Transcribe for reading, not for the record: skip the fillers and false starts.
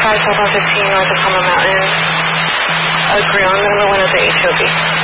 5 12 15 north of Palmer Mountain. Agreement number 1 at the HOB.